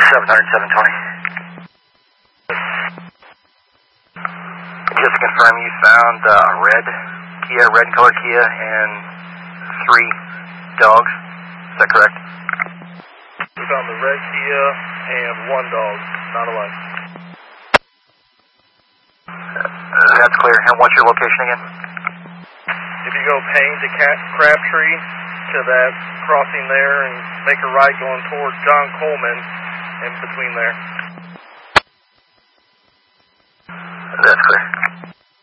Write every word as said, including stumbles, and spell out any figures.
seven hundred, seven twenty. Just to confirm, you found uh, a red Kia, red color Kia, and three dogs. Is that correct? We found the red Kia and one dog, not a light. Uh, that's clear. And what's your location again? If you go Payne to Crabtree to that crossing there and make a right going towards John Coleman, in between there.